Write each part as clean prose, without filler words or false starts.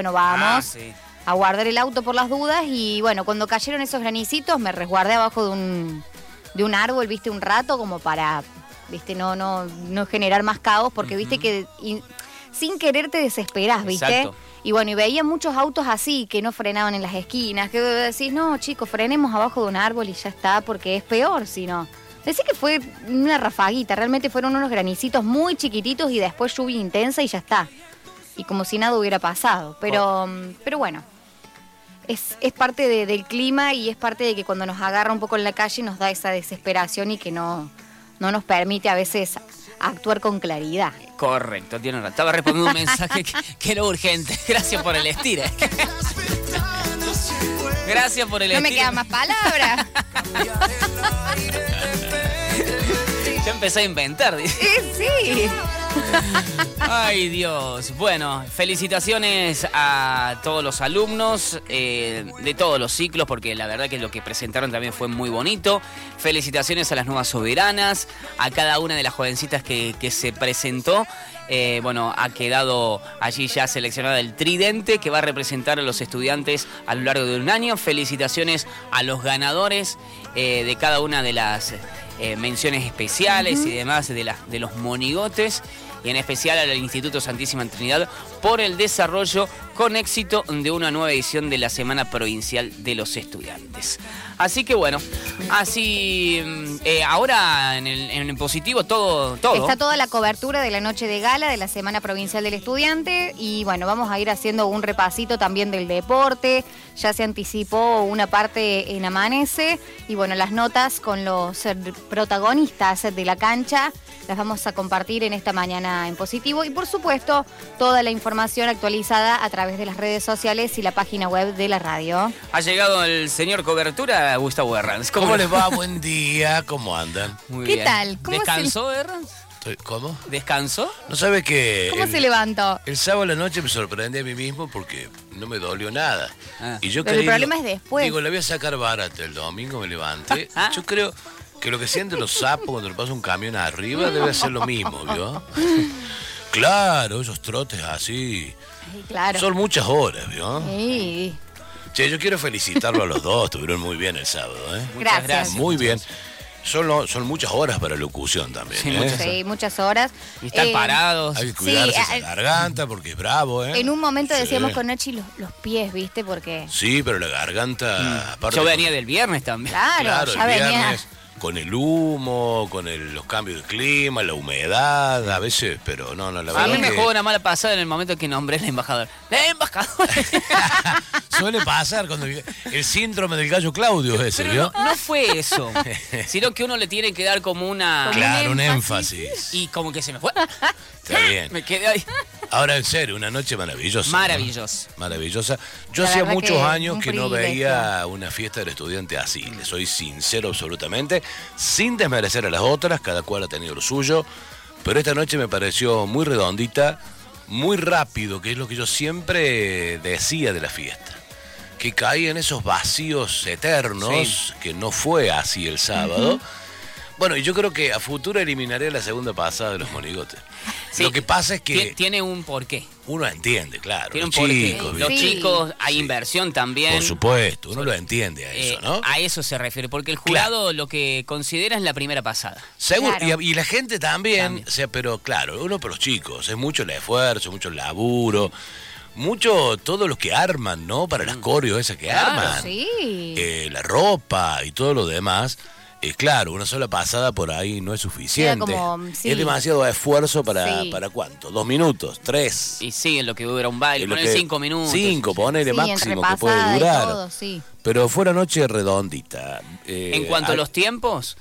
bueno, vamos a guardar el auto por las dudas. Y bueno, cuando cayeron esos granicitos me resguardé abajo de un árbol, viste, un rato como para, viste, no generar más caos, porque viste que sin querer te desesperás, viste. Exacto. Y bueno, y veía muchos autos así que no frenaban en las esquinas, que decís, no, chicos, frenemos abajo de un árbol y ya está, porque es peor si no. Decí que fue una rafaguita, realmente fueron unos granicitos muy chiquititos y después lluvia intensa y ya está. Y como si nada hubiera pasado. Pero bueno, es parte del clima y es parte de que cuando nos agarra un poco en la calle nos da esa desesperación y que no nos permite a veces actuar con claridad. Correcto, tiene razón. Estaba respondiendo un mensaje que era urgente. Gracias por el estire. Gracias por el estire. No me quedan más palabras. Ya empecé a inventar. Sí. Ay, Dios. Bueno, felicitaciones a todos los alumnos de todos los ciclos, porque la verdad que lo que presentaron también fue muy bonito. Felicitaciones a las nuevas soberanas, a cada una de las jovencitas que se presentó. Bueno, ha quedado allí ya seleccionada el tridente que va a representar a los estudiantes a lo largo de un año. Felicitaciones a los ganadores de cada una de las menciones especiales y demás de los monigotes, y en especial al Instituto Santísima Trinidad por el desarrollo con éxito de una nueva edición de la Semana Provincial de los Estudiantes. Así que bueno, así ahora en el positivo todo. Está toda la cobertura de la noche de gala de la Semana Provincial del Estudiante y bueno, vamos a ir haciendo un repasito también del deporte. Ya se anticipó una parte en Amanece y bueno, las notas con los protagonistas de la cancha las vamos a compartir en esta mañana en positivo y por supuesto toda la información actualizada a través de las redes sociales y la página web de la radio. Ha llegado el señor cobertura, Gustavo Herranz. ¿Cómo les va? Buen día, ¿cómo andan? Muy ¿Qué bien. tal? ¿Cómo ¿Descansó, Herranz? ¿Cómo? ¿Descansó? ¿No sabe que ¿Cómo se levantó? el sábado a la noche me sorprendí a mí mismo porque no me dolió nada? Y yo Pero el problema es después. Digo, la voy a sacar barata. El domingo me levanté. Yo creo que lo que sienten los sapos cuando le pasa un camión arriba debe ser lo mismo, ¿vio? Claro, esos trotes así. Claro. Son muchas horas, ¿vio? Sí. Che, yo quiero felicitarlo a los dos. Estuvieron muy bien el sábado, ¿eh? Muchas gracias. Muy bien. Son muchas horas para locución también, Sí, ¿eh? Sí, muchas horas. Y están parados. Hay que cuidarse Sí, esa garganta porque es bravo, ¿eh? En un momento Sí. decíamos con Nachi los pies, ¿viste? Porque... Sí, pero la garganta... aparte Yo venía del viernes también. Claro, ya el venía... viernes, con el humo, con los cambios de clima, la humedad, a veces, pero no, la A verdad mí me que jugó una mala pasada en el momento que nombré al embajador. ¡La embajadora! suele pasar cuando el síndrome del gallo Claudio ese, Pero ¿vio? no fue eso, sino que uno le tiene que dar como una... Claro, un énfasis. Y como que se me fue. Está bien. Me quedé ahí. Ahora, en serio, una noche maravillosa. ¿no? Maravillosa. Maravillosa. Yo La hacía verdad muchos que años un que no privilegio. veía una fiesta del estudiante así. Le soy sincero absolutamente, sin desmerecer a las otras, cada cual ha tenido lo suyo. Pero esta noche me pareció muy redondita, muy rápido, que es lo que yo siempre decía de la fiesta. Que caía en esos vacíos eternos, que no fue así el sábado. Bueno, y yo creo que a futuro eliminaré la segunda pasada de los monigotes. Sí. Lo que pasa es que Tiene un porqué. uno entiende, claro. Tiene un Los porqué. chicos, Los Sí. chicos, hay inversión también. por supuesto, uno lo entiende a eso, ¿no? A eso se refiere, porque el jurado lo que considera es la primera pasada. Seguro, Claro. y la gente también, También. o sea, pero claro, uno por los chicos, es mucho el esfuerzo, mucho el laburo, mucho todo lo que arman, ¿no? Para las coreos esas que Claro, arman. Sí. La ropa y todo lo demás. Claro, una sola pasada por ahí no es suficiente. Queda como, sí. Es demasiado esfuerzo para, Sí. ¿para cuánto? 2 minutos, 3. Y sí, en lo que dura un baile, poner 5 minutos. 5, ponele Sí, máximo entre que puede pasada y durar. todo, sí. Pero fue una noche redondita. En cuanto a los tiempos,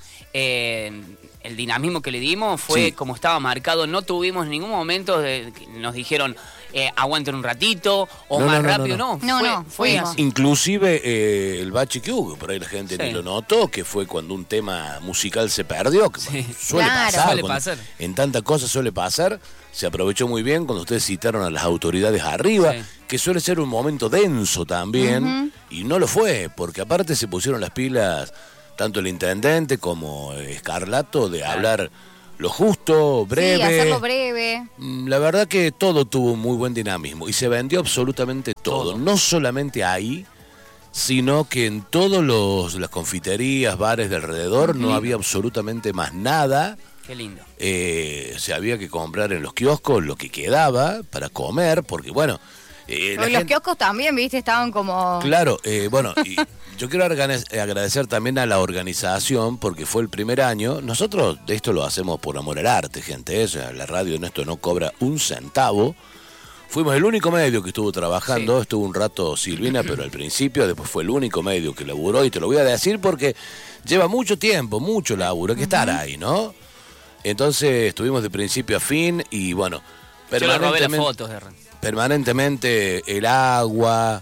el dinamismo que le dimos fue Sí. como estaba marcado. No tuvimos en ningún momento, nos dijeron, aguanten un ratito, o No, más no, no, rápido, no. no. Fue fuimos. así. Inclusive el bache que hubo, por ahí la gente Sí. ni lo notó, que fue cuando un tema musical se perdió, que Sí. suele Claro. pasar. Suele cuando pasar. En tantas cosas suele pasar. Se aprovechó muy bien cuando ustedes citaron a las autoridades arriba, Sí. que suele ser un momento denso también, y no lo fue, porque aparte se pusieron las pilas tanto el intendente como Escarlato de hablar lo justo, breve. Sí, hacerlo breve. La verdad que todo tuvo un muy buen dinamismo y se vendió absolutamente todo. No solamente ahí, sino que en todas las confiterías, bares de alrededor no había absolutamente más nada. Qué lindo. Se había que comprar en los kioscos lo que quedaba para comer, porque bueno... los kioscos también, viste, estaban como... Claro, bueno, y yo quiero agradecer también a la organización, porque fue el primer año. Nosotros de esto lo hacemos por amor al arte, gente. O sea, la radio en esto no cobra un centavo. Fuimos el único medio que estuvo trabajando, estuvo un rato Silvina, pero al principio, después fue el único medio que laburó, y te lo voy a decir porque lleva mucho tiempo, mucho laburo, hay que estar ahí, ¿no? Entonces estuvimos de principio a fin y bueno, yo le robé las fotos de permanentemente el agua,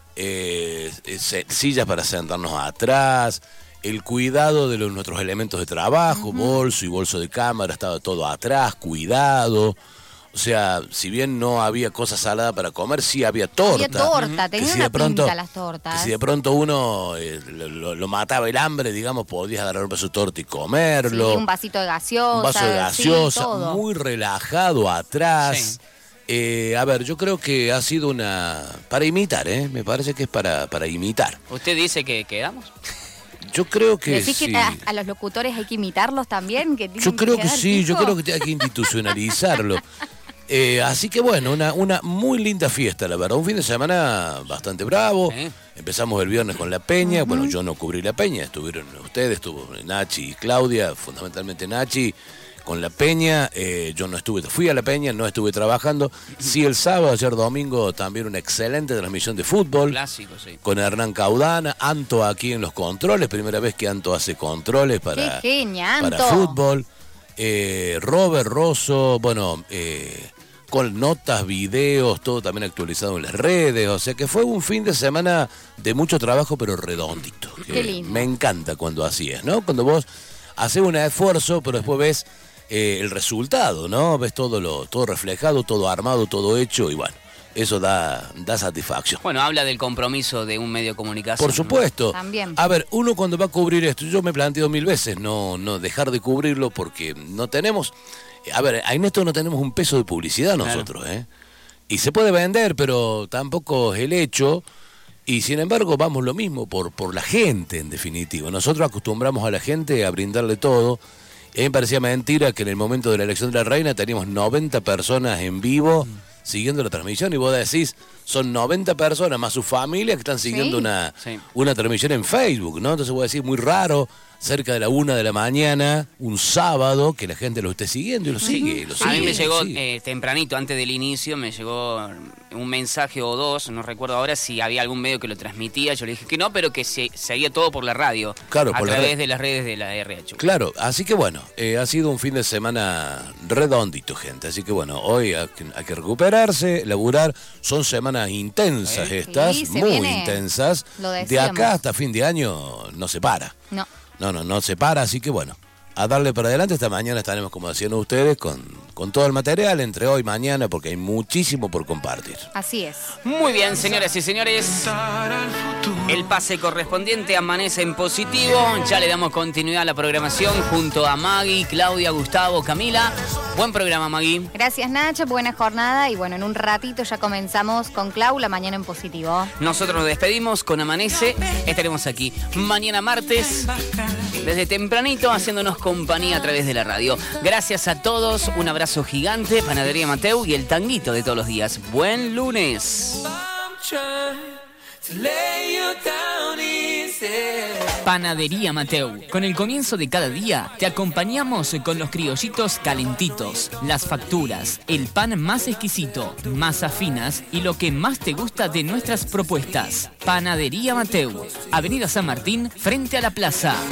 sillas para sentarnos atrás, el cuidado de nuestros elementos de trabajo, bolso y bolso de cámara, estaba todo atrás, cuidado. O sea, si bien no había cosa salada para comer, sí había torta. Había torta, tenía una pinta las tortas. Que si de pronto uno lo mataba el hambre, digamos, podías agarrar un pedazo de torta y comerlo. Sí, un vasito de gaseosa. Un vaso de gaseosa, sí, todo. Muy relajado atrás. Sí. A ver, yo creo que ha sido para imitar, me parece que es para imitar. ¿Usted dice que quedamos? Yo creo que ¿Decís sí. que a los locutores hay que imitarlos también? Yo creo que sí, yo creo que hay que institucionalizarlo. Así que bueno, una muy linda fiesta, la verdad. Un fin de semana bastante bravo. Sí. Empezamos el viernes con la peña. Bueno, yo no cubrí la peña, estuvieron ustedes, estuvo Nachi y Claudia, fundamentalmente Nachi, con la peña. Yo no fui a la peña, no estuve trabajando. Sí, el sábado, ayer domingo, también una excelente transmisión de fútbol. Clásico, sí. Con Hernán Caudana, Anto aquí en los controles, primera vez que Anto hace controles para fútbol. Robert Rosso, bueno, con notas, videos, todo también actualizado en las redes, o sea que fue un fin de semana de mucho trabajo, pero redondito. Qué lindo. Me encanta cuando así es, ¿no? Cuando vos haces un esfuerzo, pero después ves el resultado, ¿no? Ves todo reflejado, todo armado, todo hecho, y bueno, eso da satisfacción. Bueno, habla del compromiso de un medio de comunicación. Por supuesto. ¿No? También. A ver, uno cuando va a cubrir esto, yo me he planteado 1000 veces no dejar de cubrirlo porque no tenemos... A ver, en esto no tenemos un peso de publicidad nosotros, claro. Y se puede vender, pero tampoco es el hecho. Y sin embargo vamos lo mismo por la gente, en definitiva. Nosotros acostumbramos a la gente a brindarle todo. Y a mí me parecía mentira que en el momento de la elección de la reina teníamos 90 personas en vivo siguiendo la transmisión. Y vos decís, son 90 personas más su familia que están siguiendo una transmisión en Facebook, ¿no? Entonces vos decís, muy raro, cerca de la 1 de la mañana, un sábado, que la gente lo esté siguiendo y lo sigue. A mí me llegó tempranito, antes del inicio, me llegó un mensaje o dos, no recuerdo ahora si había algún medio que lo transmitía. Yo le dije que no, pero que se seguía todo por la radio, claro, a través de las redes de la RH. Claro, así que bueno, ha sido un fin de semana redondito, gente. Así que bueno, hoy hay que recuperarse, laburar. Son semanas intensas estas, muy intensas. De acá hasta fin de año no se para. No se para, así que bueno, a darle para adelante. Esta mañana estaremos, como decían ustedes, con todo el material entre hoy y mañana, porque hay muchísimo por compartir. Así es. Muy bien, señoras y señores, el pase correspondiente amanece en positivo. Ya le damos continuidad a la programación junto a Maggie, Claudia, Gustavo, Camila. Buen programa, Maggie. Gracias, Nacho, buena jornada. Y bueno, en un ratito ya comenzamos con Clau, la mañana en positivo. Nosotros nos despedimos con Amanece. Estaremos aquí mañana martes, desde tempranito, haciéndonos compañía a través de la radio. Gracias a todos, un abrazo gigante. Panadería Mateu y el tanguito de todos los días. Buen lunes. Panadería Mateu. Con el comienzo de cada día, te acompañamos con los criollitos calentitos, las facturas, el pan más exquisito, masas finas y lo que más te gusta de nuestras propuestas. Panadería Mateu, Avenida San Martín, frente a la plaza.